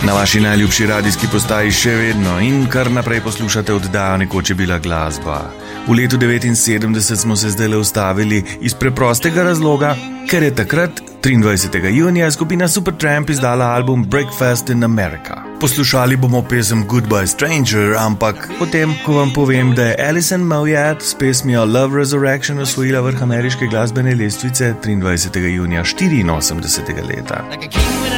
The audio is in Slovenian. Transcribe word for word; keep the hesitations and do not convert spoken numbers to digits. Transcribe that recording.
Na vaši najljubši radijski postaji še vedno in kar naprej poslušate oddajo Nekoč je bila glasba. V letu devetinsedemdeset smo se zdajle ustavili iz preprostega razloga, ker je takrat, triindvajsetega junija, skupina Supertramp izdala album Breakfast in America. Poslušali bomo pesem Goodbye Stranger, ampak potem, ko vam povem, da je Alison Moyet s pesmijo Love Resurrection osvojila vrh ameriške glasbene lestvice triindvajsetega junija štiriinosemdesetega leta.